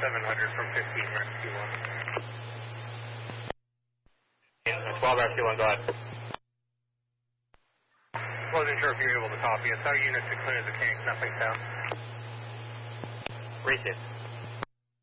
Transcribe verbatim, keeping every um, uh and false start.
seven hundred from fifteen Rescue one. Yeah, twelve Rescue one, go ahead. Wasn't sure if you were able to copy. It's our unit to clear the tank, nothing found. Receive.